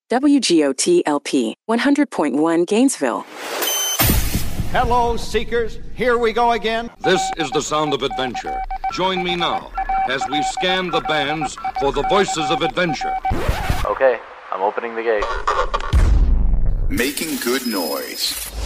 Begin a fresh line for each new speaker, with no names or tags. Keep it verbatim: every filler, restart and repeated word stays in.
W G O T L P, one hundred point one Gainesville.
Hello, Seekers. Here we go again.
This is the sound of adventure. Join me now as we scan the bands for the voices of adventure.
Okay, I'm opening the gate.
Making good noise.